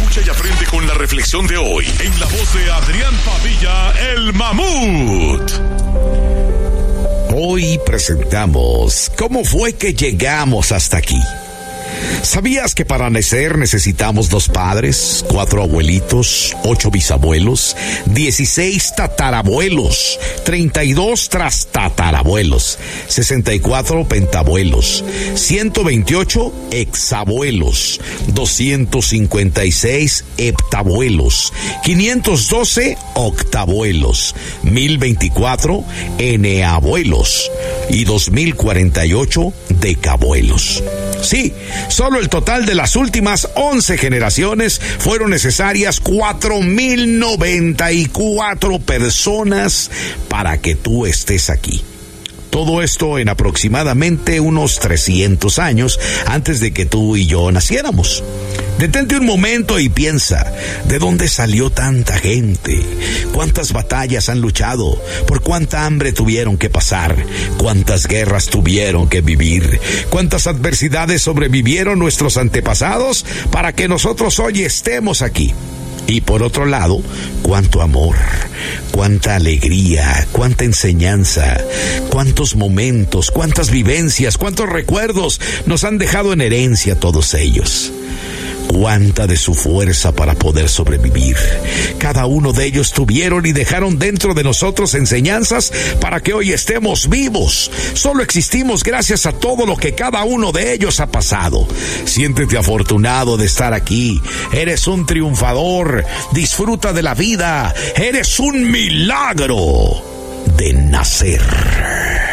Escucha y aprende con la reflexión de hoy en la voz de Adrián Padilla, el Mamut. Hoy presentamos ¿Cómo fue que llegamos hasta aquí? ¿Sabías que para nacer necesitamos 2 padres, 4 abuelitos, 8 bisabuelos, 16 tatarabuelos, 32 trastatarabuelos, 64 pentabuelos, 128 exabuelos, 256 heptabuelos, 512 octabuelos, 1024 eneabuelos y 2048 decabuelos? Sí, solo el total de las últimas 11 generaciones fueron necesarias 4,094 personas para que tú estés aquí. Todo esto en aproximadamente unos 300 años antes de que tú y yo naciéramos. Detente un momento y piensa, ¿de dónde salió tanta gente? ¿Cuántas batallas han luchado? ¿Por cuánta hambre tuvieron que pasar? ¿Cuántas guerras tuvieron que vivir? ¿Cuántas adversidades sobrevivieron nuestros antepasados para que nosotros hoy estemos aquí? Y por otro lado, cuánto amor, cuánta alegría, cuánta enseñanza, cuántos momentos, cuántas vivencias, cuántos recuerdos nos han dejado en herencia todos ellos. Cuánta de su fuerza para poder sobrevivir. Cada uno de ellos tuvieron y dejaron dentro de nosotros enseñanzas para que hoy estemos vivos. Solo existimos gracias a todo lo que cada uno de ellos ha pasado. Siéntete afortunado de estar aquí. Eres un triunfador. Disfruta de la vida. Eres un milagro de nacer.